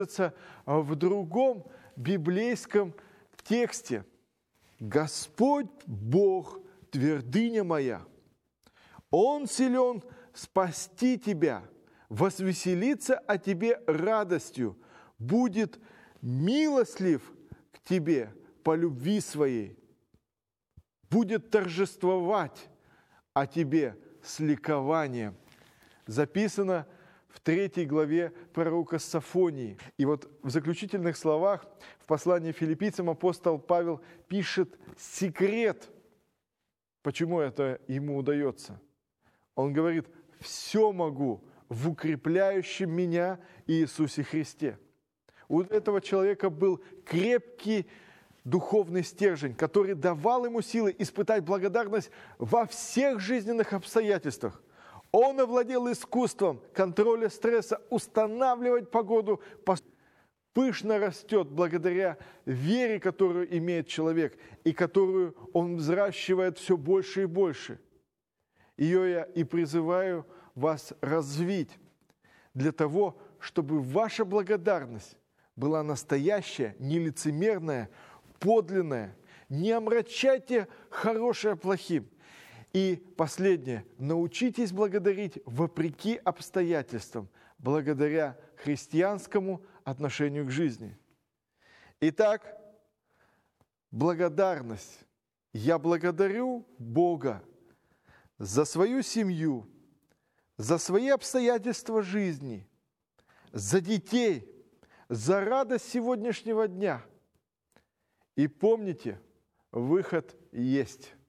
в другом библейском тексте. «Господь Бог, твердыня моя, Он силен спасти тебя, возвеселиться о тебе радостью, будет милостлив к тебе по любви своей, будет торжествовать о тебе с ликованием». Записано в 3 главе пророка Софонии. И вот в заключительных словах в послании филиппийцам апостол Павел пишет секрет, почему это ему удается. Он говорит: «Все могу в укрепляющем меня Иисусе Христе». У этого человека был крепкий духовный стержень, который давал ему силы испытать благодарность во всех жизненных обстоятельствах. Он овладел искусством контроля стресса, устанавливать погоду, пышно растет благодаря вере, которую имеет человек, и которую он взращивает все больше и больше. Ее я и призываю вас развить для того, чтобы ваша благодарность была настоящая, нелицемерная, подлинная. Не омрачайте хорошее плохим. И последнее. Научитесь благодарить вопреки обстоятельствам, благодаря христианскому отношению к жизни. Итак, благодарность. Я благодарю Бога за свою семью, за свои обстоятельства жизни, за детей, за радость сегодняшнего дня. И помните, выход есть.